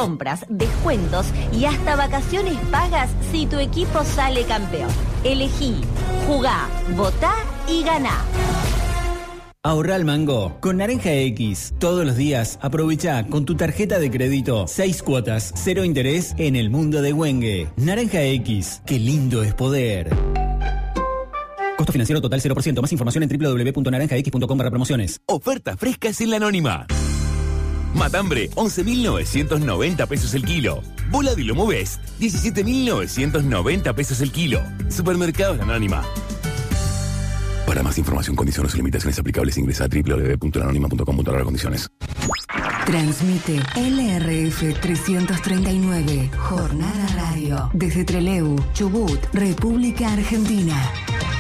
compras, descuentos y hasta vacaciones pagas si tu equipo sale campeón. Elegí, jugá, votá y ganá. Ahorra al mango con Naranja X. Todos los días aprovecha con tu tarjeta de crédito 6 cuotas, 0 interés en el mundo de Güengue. Naranja X, qué lindo es poder. Costo financiero total 0%. Más información en www.naranjax.com/promociones. Ofertas frescas en La Anónima. Matambre, 11.990 pesos el kilo. Bola de lomo Best, 17.990 pesos el kilo. Supermercados La Anónima. Para más información, condiciones y limitaciones aplicables, ingresa a www.lanonima.com/condiciones. Transmite LRF 339, Jornada Radio, desde Trelew, Chubut, República Argentina.